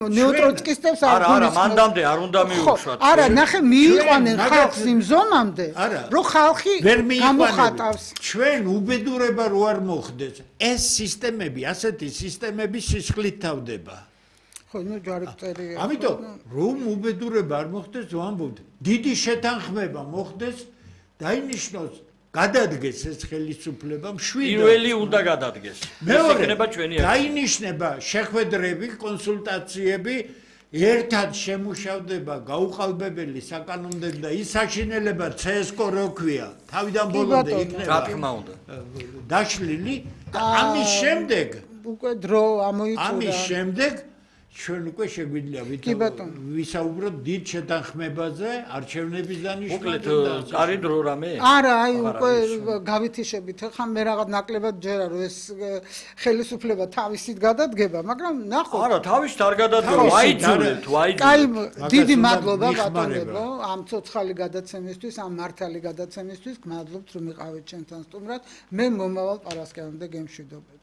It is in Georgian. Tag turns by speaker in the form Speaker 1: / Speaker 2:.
Speaker 1: ნეოტროცკისტებს არ
Speaker 2: არა, მანდამდე არ უნდა მიუშვათ.
Speaker 1: არა, ნახე, მიიყვანენ ხალხს იმ ზონამდე, რომ ხალხი გამოხატავს.
Speaker 3: ჩვენ უბედურება რო არ მოხდეს, ეს სისტემები, ასეთი სისტემები სისხლით თავდება.
Speaker 1: ხო, ნუ ჯარიწერია.
Speaker 3: ამიტომ რომ უბედურება არ მოხდეს, ვამბობთ, დიდი შეთანხმება მოხდეს, დაინიშნოს გადადგეს ეს ხელისუფლება მშვიდად.
Speaker 2: პირველი უნდა გადადგეს.
Speaker 3: მეორე,
Speaker 2: იქნება ჩვენი
Speaker 3: დაინიშნება შეხვედრები, კონსულტაციები, ერთად შემუშავდება გაუყალბებელი საკანონმდებლო და ის საშინელება CSKO რო ქვია, თავიდან ბოლომდე იქნება.
Speaker 2: რა თქმა უნდა.
Speaker 3: დაშლილი და ამის შემდეგ
Speaker 1: უკვე დრო ამოიწურა.
Speaker 3: ამის შემდეგ ჩვენ უკვე შეგვიძლია ვისაუბროთ დიდ შეთანხმებაზე, არჩევნების დანიშნულზე.
Speaker 2: კარი დრო რამე?
Speaker 1: არა, აი უკვე გავითიშებით. ხა მე რაღაც ნაკლებად ჯერა რომ ეს ხელისუფლება თავისით გადადგება, მაგრამ ნახოთ.
Speaker 2: არა, თავისით არ გადადგება, ვაიძულეთ, ვაიძულეთ.
Speaker 1: კაი, დიდი მადლობა ბატონებო, ამ ცოცხალი გადაცემისთვის, ამ მართალი გადაცემისთვის, გმადლობთ რომ იყავით ჩვენთან სტუმრად. მე მომავალ პარასკევამდე გემშვიდობებით.